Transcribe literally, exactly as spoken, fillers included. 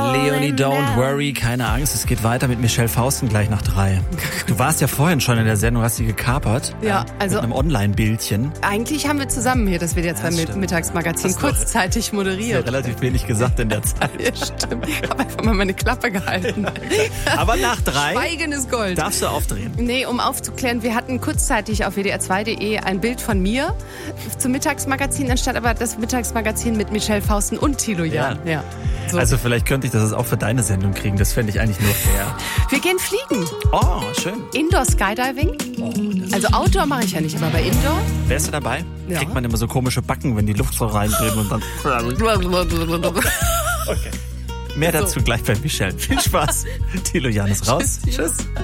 Leonie, don't worry, keine Angst, es geht weiter mit Michelle Fausten gleich nach drei. Du warst ja vorhin schon in der Sendung, hast sie gekapert. Ja, also mit einem Online-Bildchen. Eigentlich haben wir zusammen hier das W D R zwei ja, Mittagsmagazin kurzzeitig moderiert. Hast du relativ wenig gesagt in der Zeit. Ja, stimmt. Ich habe einfach mal meine Klappe gehalten. Aber nach drei Schweigen ist Gold. Darfst du aufdrehen? Nee, um aufzuklären, wir hatten kurzzeitig auf W D R zwei punkt de ein Bild von mir zum Mittagsmagazin, anstatt aber das Mittagsmagazin mit Michelle Fausten und Thilo Jahn. Ja. Ja. So. Also vielleicht könnte ich das auch für deine Sendung kriegen. Das fände ich eigentlich nur fair. Wir gehen fliegen. Oh, schön. Indoor Skydiving. Oh, also Outdoor mache ich ja nicht, aber bei Indoor. Wärst du dabei? Ja. Kriegt man immer so komische Backen, wenn die Luft so reindrehen und dann... Okay. Mehr dazu so. Gleich bei Michelle. Viel Spaß. Thilo Jahn ist raus. Tschüss. Tschüss.